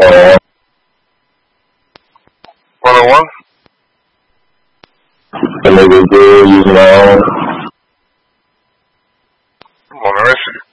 101? The nigga good using my own. Come on, man, that shit